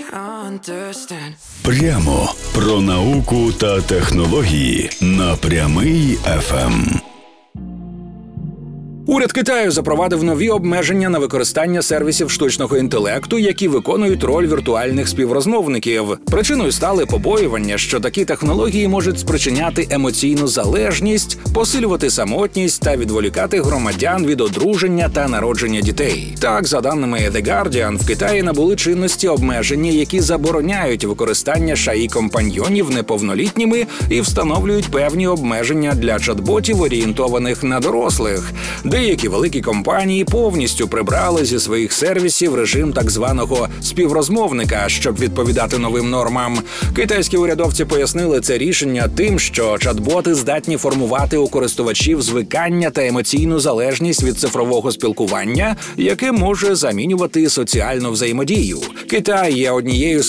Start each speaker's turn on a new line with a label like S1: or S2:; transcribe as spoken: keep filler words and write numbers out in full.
S1: understand.
S2: Прямо про науку та технології на Прямий еф ем.
S3: Уряд Китаю запровадив нові обмеження на використання сервісів штучного інтелекту, які виконують роль віртуальних співрозмовників. Причиною стали побоювання, що такі технології можуть спричиняти емоційну залежність, посилювати самотність та відволікати громадян від одруження та народження дітей. Так, за даними The Guardian, в Китаї набули чинності обмеження, які забороняють використання шаї-компаньйонів неповнолітніми і встановлюють певні обмеження для чат-ботів, орієнтованих на дорослих. Деякі великі компанії повністю прибрали зі своїх сервісів режим так званого співрозмовника, щоб відповідати новим нормам. Китайські урядовці пояснили це рішення тим, що чат-боти здатні формувати у користувачів звикання та емоційну залежність від цифрового спілкування, яке може замінювати соціальну взаємодію. Китай є однією з